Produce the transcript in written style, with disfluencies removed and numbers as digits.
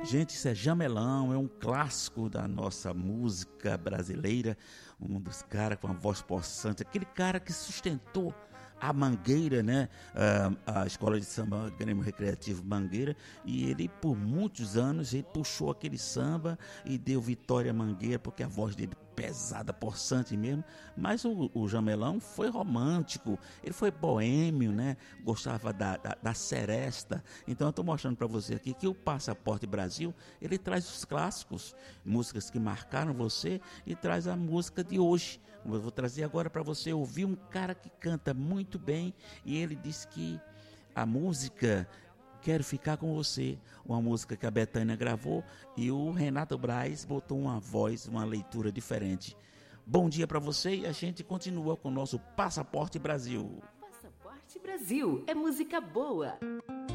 Gente, isso é Jamelão, é um clássico da nossa música brasileira, um dos caras com a voz possante, aquele cara que sustentou a Mangueira, né? A escola de samba Grêmio Recreativo Mangueira, e ele por muitos anos ele puxou aquele samba e deu vitória à Mangueira, porque a voz dele pesada, possante mesmo, mas o Jamelão foi romântico, ele foi boêmio, né? Gostava da seresta. Então eu estou mostrando para você aqui que o Passaporte Brasil, ele traz os clássicos, músicas que marcaram você, e traz a música de hoje. Eu vou trazer agora para você ouvir um cara que canta muito bem, e ele disse que a música Quero Ficar Com Você, uma música que a Bethânia gravou e o Renato Braz botou uma voz, uma leitura diferente. Bom dia para você e a gente continua com o nosso Passaporte Brasil. Passaporte Brasil é música boa.